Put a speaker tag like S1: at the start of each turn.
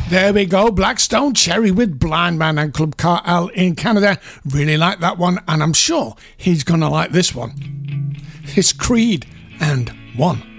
S1: There we go, Blackstone Cherry with Blind Man and Club Cartel in Canada. Really like that one, and I'm sure he's gonna like this one. It's Creed and One.